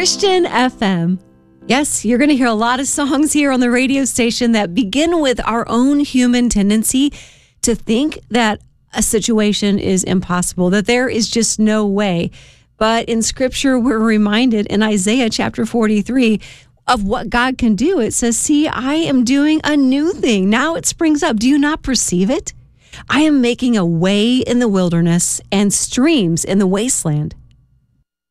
Christian FM. Yes, you're going to hear a lot of songs here on the radio station that begin with our own human tendency to think that a situation is impossible, that there is just no way. But in Scripture, we're reminded in Isaiah chapter 43 of what God can do. It says, see, I am doing a new thing. Now it springs up. Do you not perceive it? I am making a way in the wilderness and streams in the wasteland.